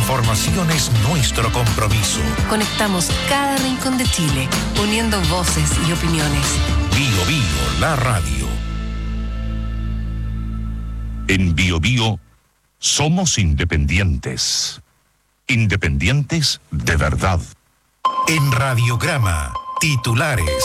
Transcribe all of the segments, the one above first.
información es nuestro compromiso. Conectamos cada rincón de Chile, uniendo voces y opiniones. Bio Bio, la radio. En Bio Bio somos independientes. Independientes de verdad. En Radiograma, titulares.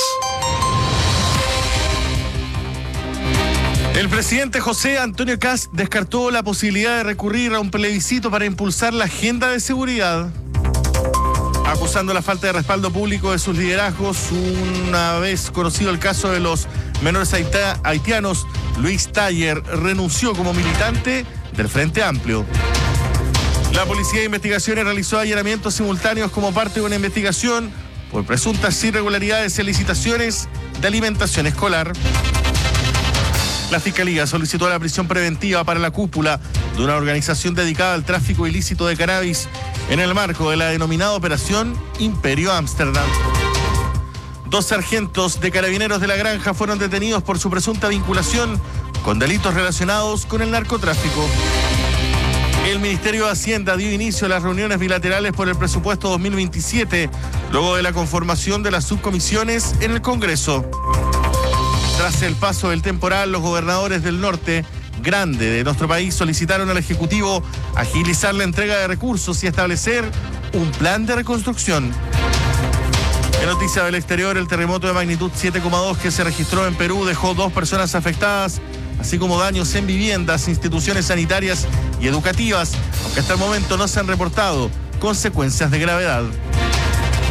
El presidente José Antonio Kast descartó la posibilidad de recurrir a un plebiscito para impulsar la agenda de seguridad, acusando la falta de respaldo público de sus liderazgos. Una vez conocido el caso de los menores haitianos, Luis Taller renunció como militante del Frente Amplio. La Policía de Investigaciones realizó allanamientos simultáneos como parte de una investigación por presuntas irregularidades en licitaciones de alimentación escolar. La Fiscalía solicitó la prisión preventiva para la cúpula de una organización dedicada al tráfico ilícito de cannabis en el marco de la denominada Operación Imperio Ámsterdam. 2 sargentos de Carabineros de La Granja fueron detenidos por su presunta vinculación con delitos relacionados con el narcotráfico. El Ministerio de Hacienda dio inicio a las reuniones bilaterales por el presupuesto 2027, luego de la conformación de las subcomisiones en el Congreso. Tras el paso del temporal, los gobernadores del norte grande de nuestro país solicitaron al Ejecutivo agilizar la entrega de recursos y establecer un plan de reconstrucción. En noticia del exterior, el terremoto de magnitud 7,2 que se registró en Perú dejó 2 personas afectadas, así como daños en viviendas, instituciones sanitarias y educativas, aunque hasta el momento no se han reportado consecuencias de gravedad.